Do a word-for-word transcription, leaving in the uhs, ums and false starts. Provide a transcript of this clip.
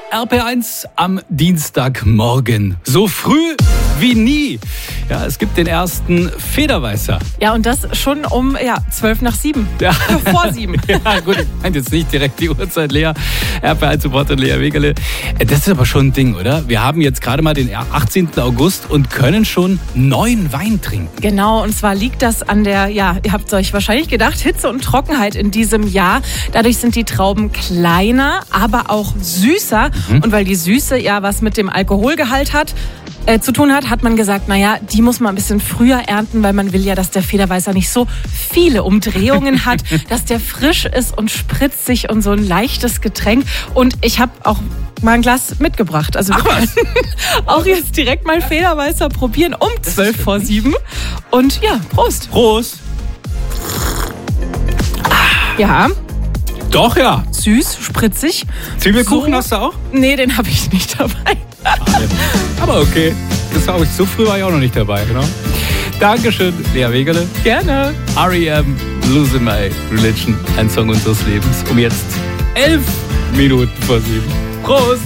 R P eins am Dienstagmorgen. So früh wie nie. Ja, es gibt den ersten Federweißer. Ja, und das schon um ja, zwölf nach sieben. Ja. Vor sieben. Ja, gut, ich meine jetzt nicht direkt die Uhrzeit, Lea. R P eins-Supporter Lea Wegerle. Das ist aber schon ein Ding, oder? Wir haben jetzt gerade mal den achtzehnten August und können schon neuen Wein trinken. Genau, und zwar liegt das an der, ja, ihr habt euch wahrscheinlich gedacht, Hitze und Trockenheit in diesem Jahr. Dadurch sind die Trauben kleiner, aber auch süßer. Mhm. Und weil die Süße ja was mit dem Alkoholgehalt hat, Äh, zu tun hat, hat man gesagt, naja, die muss man ein bisschen früher ernten, weil man will ja, dass der Federweißer nicht so viele Umdrehungen hat, dass der frisch ist und spritzig und so ein leichtes Getränk. Und ich habe auch mal ein Glas mitgebracht. Also wir können auch jetzt direkt mal Federweißer probieren um zwölf vor sieben. Und ja, Prost. Prost. Ja. Doch, ja. Süß, spritzig. Zwiebelkuchen so, hast du auch? Nee, den habe ich nicht dabei. Aber okay, das war ich, so früh war ich auch noch nicht dabei, genau. Dankeschön, Lea Wegerle. Gerne. R E M, Losing My Religion, ein Song unseres Lebens. Um jetzt elf Minuten vor sieben. Prost!